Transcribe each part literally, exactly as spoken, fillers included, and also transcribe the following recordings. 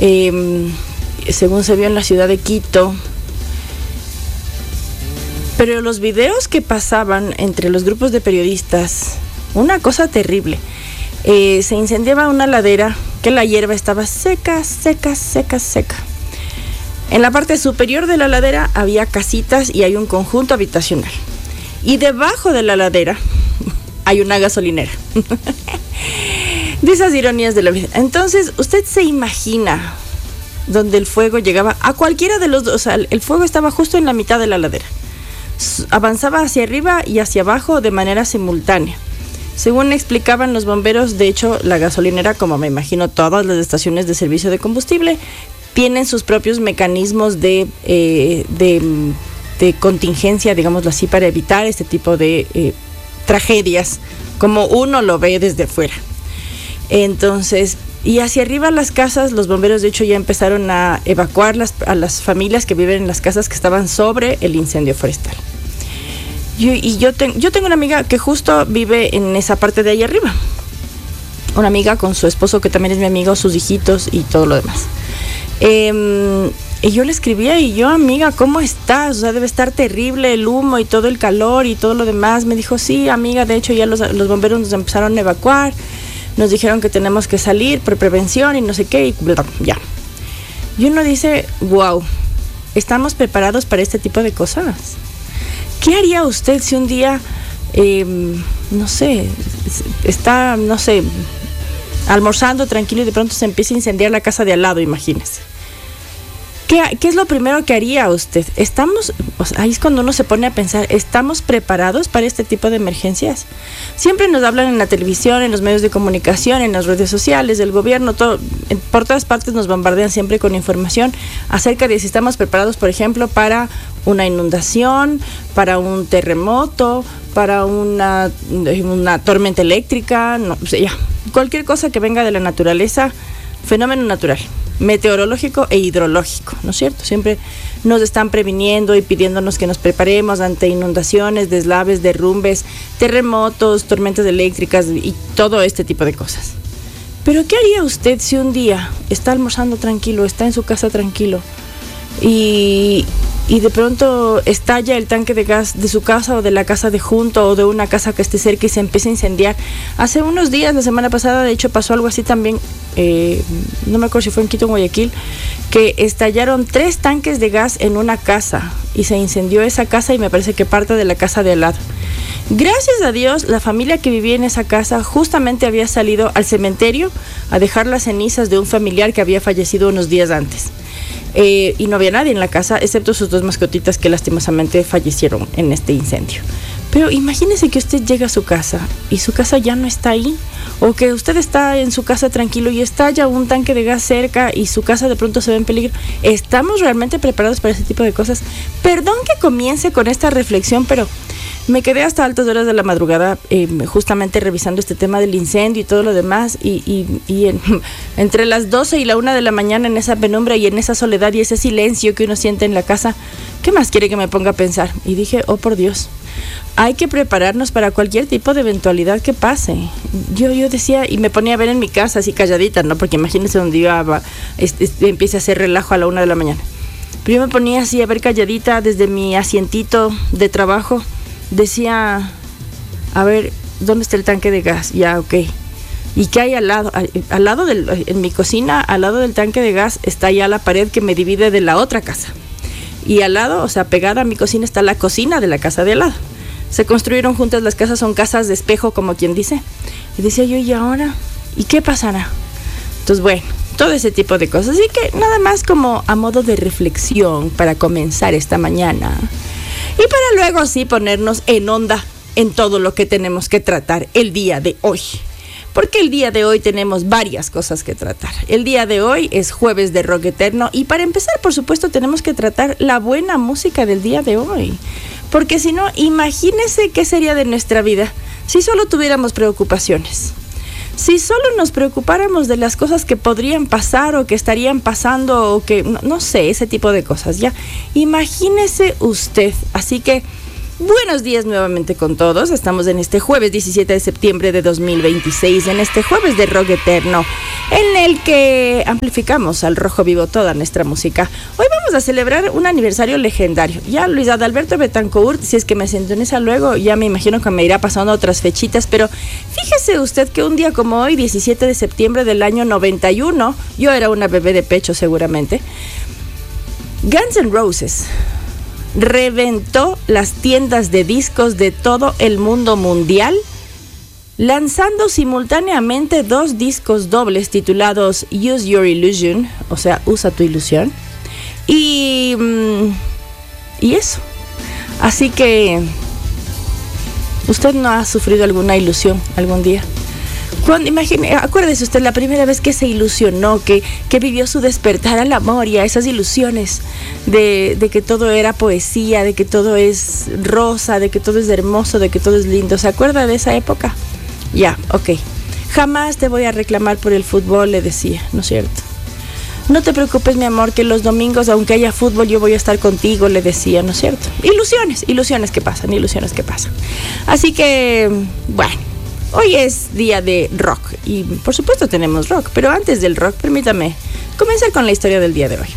eh, según se vio en la ciudad de Quito. Pero los videos que pasaban entre los grupos de periodistas, una cosa terrible. Eh, se incendiaba una ladera que la hierba estaba seca, seca, seca, seca. En la parte superior de la ladera había casitas y hay un conjunto habitacional. Y debajo de la ladera hay una gasolinera. De esas ironías de la vida. Entonces, usted se imagina donde el fuego llegaba a cualquiera de los dos. O sea, el fuego estaba justo en la mitad de la ladera. Avanzaba hacia arriba y hacia abajo de manera simultánea. Según explicaban los bomberos, de hecho, la gasolinera, como me imagino todas las estaciones de servicio de combustible, tienen sus propios mecanismos de, eh, de, de contingencia, digámoslo así, para evitar este tipo de eh, tragedias, como uno lo ve desde fuera. Entonces, y hacia arriba las casas, los bomberos de hecho ya empezaron a evacuar las, a las familias que viven en las casas que estaban sobre el incendio forestal. Yo, y yo, ten, yo tengo una amiga que justo vive en esa parte de ahí arriba. Una amiga con su esposo que también es mi amigo, sus hijitos y todo lo demás. Eh, y yo le escribía y yo, amiga, ¿cómo estás? O sea, debe estar terrible el humo y todo el calor y todo lo demás. Me dijo, sí, amiga, de hecho ya los, los bomberos nos empezaron a evacuar. Nos dijeron que tenemos que salir por prevención y no sé qué, y bla, ya. Y uno dice, wow, ¿estamos preparados para este tipo de cosas? ¿Qué haría usted si un día, eh, no sé, está, no sé, almorzando tranquilo y de pronto se empieza a incendiar la casa de al lado, imagínese? ¿Qué, ¿Qué es lo primero que haría usted? Estamos, o sea, ahí es cuando uno se pone a pensar, ¿estamos preparados para este tipo de emergencias? Siempre nos hablan en la televisión, en los medios de comunicación, en las redes sociales, del gobierno, todo, en, por todas partes nos bombardean siempre con información acerca de si estamos preparados, por ejemplo, para una inundación, para un terremoto, para una, una tormenta eléctrica, no, o sea, ya, cualquier cosa que venga de la naturaleza, fenómeno natural, meteorológico e hidrológico, ¿no es cierto? Siempre nos están previniendo y pidiéndonos que nos preparemos ante inundaciones, deslaves, derrumbes, terremotos, tormentas eléctricas y todo este tipo de cosas. Pero ¿qué haría usted si un día está almorzando tranquilo, está en su casa tranquilo y, y de pronto estalla el tanque de gas de su casa o de la casa de junto o de una casa que esté cerca y se empieza a incendiar? Hace unos días, la semana pasada, de hecho pasó algo así también, eh, no me acuerdo si fue en Quito o en Guayaquil, que estallaron tres tanques de gas en una casa y se incendió esa casa y me parece que parte de la casa de al lado. Gracias a Dios, la familia que vivía en esa casa justamente había salido al cementerio a dejar las cenizas de un familiar que había fallecido unos días antes. Eh, y no había nadie en la casa, excepto sus dos mascotitas que lastimosamente fallecieron en este incendio. Pero imagínese que usted llega a su casa y su casa ya no está ahí, o que usted está en su casa tranquilo y estalla un tanque de gas cerca y su casa de pronto se ve en peligro. ¿Estamos realmente preparados para ese tipo de cosas? Perdón que comience con esta reflexión, pero me quedé hasta altas horas de la madrugada eh, justamente revisando este tema del incendio y todo lo demás y, y, y en, entre las doce y la una de la mañana, en esa penumbra y en esa soledad y ese silencio que uno siente en la casa, ¿qué más quiere que me ponga a pensar? Y dije, oh por Dios, hay que prepararnos para cualquier tipo de eventualidad que pase. Yo, yo decía, y me ponía a ver en mi casa así calladita, ¿no? Porque imagínense donde iba, va, este, este, empiece a hacer relajo a la una de la mañana. Pero yo me ponía así a ver calladita desde mi asientito de trabajo. Decía, a ver, ¿dónde está el tanque de gas? Ya, ok. ¿Y qué hay al lado? Al, al lado del, en mi cocina, al lado del tanque de gas, está ya la pared que me divide de la otra casa. Y al lado, o sea, pegada a mi cocina, está la cocina de la casa de al lado. Se construyeron juntas las casas, son casas de espejo, como quien dice. Y decía yo, ¿y ahora? ¿Y qué pasará? Entonces, bueno, todo ese tipo de cosas. Así que nada más como a modo de reflexión para comenzar esta mañana. Y para luego sí ponernos en onda en todo lo que tenemos que tratar el día de hoy. Porque el día de hoy tenemos varias cosas que tratar. El día de hoy es jueves de rock eterno y para empezar, por supuesto, tenemos que tratar la buena música del día de hoy. Porque si no, imagínese qué sería de nuestra vida si solo tuviéramos preocupaciones. Si solo nos preocupáramos de las cosas que podrían pasar o que estarían pasando o que, no, no sé, ese tipo de cosas, ¿ya? Imagínese usted. Así que Buenos días nuevamente con todos. Estamos en este jueves diecisiete de septiembre de dos mil veintiséis, en este jueves de rock eterno, en el que amplificamos al rojo vivo toda nuestra música. Hoy vamos a celebrar un aniversario legendario. Ya Luis Adalberto Betancourt, si es que me sintoniza luego, ya me imagino que me irá pasando otras fechitas, pero fíjese usted que un día como hoy, diecisiete de septiembre del año noventa y uno, yo era una bebé de pecho seguramente, Guns N' Roses reventó las tiendas de discos de todo el mundo mundial, lanzando simultáneamente dos discos dobles titulados Use Your Illusion, o sea, usa tu ilusión, y, y eso. Así que, ¿usted no ha sufrido alguna ilusión algún día? Cuando, imagine, acuérdese usted la primera vez que se ilusionó, que, que vivió su despertar al amor y a esas ilusiones de, de que todo era poesía, de que todo es rosa, de que todo es hermoso, de que todo es lindo. ¿Se acuerda de esa época? Ya, ok. Jamás te voy a reclamar por el fútbol, le decía, ¿no es cierto? No te preocupes, mi amor, que los domingos, aunque haya fútbol, yo voy a estar contigo, le decía, ¿no es cierto? Ilusiones, ilusiones que pasan, ilusiones que pasan. Así que, bueno. Hoy es día de rock y por supuesto tenemos rock, pero antes del rock, permítame comenzar con la historia del día de hoy.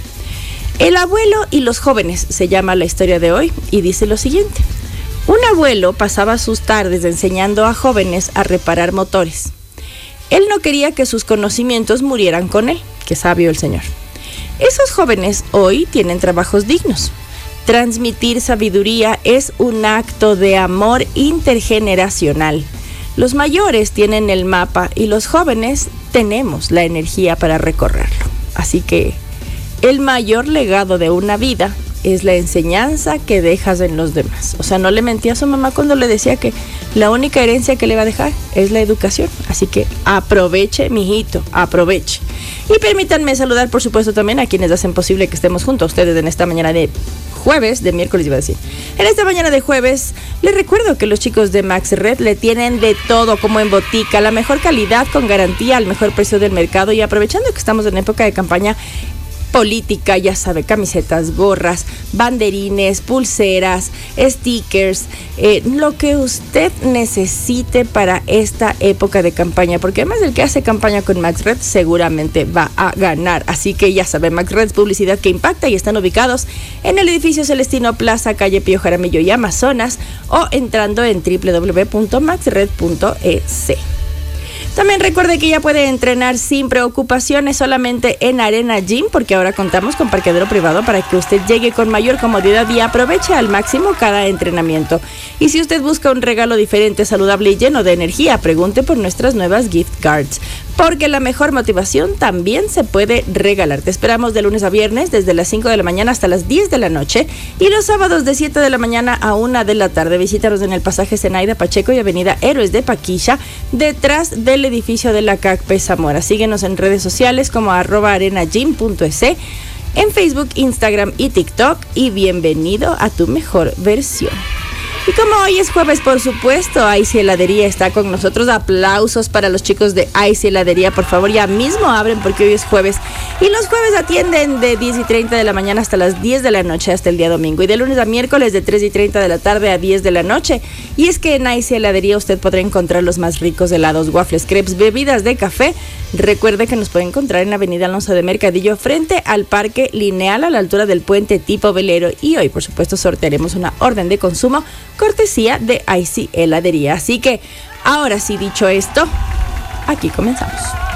El abuelo y los jóvenes se llama la historia de hoy y dice lo siguiente. Un abuelo pasaba sus tardes enseñando a jóvenes a reparar motores. Él no quería que sus conocimientos murieran con él, qué sabio el señor. Esos jóvenes hoy tienen trabajos dignos. Transmitir sabiduría es un acto de amor intergeneracional. Los mayores tienen el mapa y los jóvenes tenemos la energía para recorrerlo. Así que el mayor legado de una vida es la enseñanza que dejas en los demás. O sea, no le mentía a su mamá cuando le decía que la única herencia que le va a dejar es la educación. Así que aproveche, mijito, aproveche. Y permítanme saludar, por supuesto, también a quienes hacen posible que estemos junto a ustedes en esta mañana de jueves, de miércoles iba a decir. En esta mañana de jueves, les recuerdo que los chicos de Max Red le tienen de todo, como en botica, la mejor calidad con garantía al mejor precio del mercado, y aprovechando que estamos en época de campaña política, ya sabe, camisetas, gorras, banderines, pulseras, stickers, eh, lo que usted necesite para esta época de campaña, porque además el que hace campaña con Max Red seguramente va a ganar. Así que ya sabe, Max Red es publicidad que impacta y están ubicados en el edificio Celestino Plaza, calle Pío Jaramillo y Amazonas, o entrando en doble u doble u doble u punto max red punto e c. También recuerde que ya puede entrenar sin preocupaciones solamente en Arena Gym, porque ahora contamos con parqueadero privado para que usted llegue con mayor comodidad y aproveche al máximo cada entrenamiento. Y si usted busca un regalo diferente, saludable y lleno de energía, pregunte por nuestras nuevas gift cards, porque la mejor motivación también se puede regalar. Te esperamos de lunes a viernes desde las cinco de la mañana hasta las diez de la noche y los sábados de siete de la mañana a una de la tarde. Visítanos en el pasaje Zenaida Pacheco y avenida Héroes de Paquilla, detrás del edificio de la C A C P Zamora. Síguenos en redes sociales como arroba arenagym punto e c, en Facebook, Instagram y TikTok, y bienvenido a tu mejor versión. Y como hoy es jueves, por supuesto, Icy Heladería está con nosotros. Aplausos para los chicos de Icy Heladería, por favor, ya mismo abren porque hoy es jueves. Y los jueves atienden de diez y treinta de la mañana hasta las diez de la noche hasta el día domingo. Y de lunes a miércoles de tres y treinta de la tarde a diez de la noche. Y es que en Icy Heladería usted podrá encontrar los más ricos helados, waffles, crepes, bebidas de café. Recuerde que nos puede encontrar en la avenida Alonso de Mercadillo, frente al Parque Lineal, a la altura del puente tipo velero. Y hoy, por supuesto, sortearemos una orden de consumo cortesía de Icy Heladería. Así que, ahora sí, dicho esto, aquí comenzamos.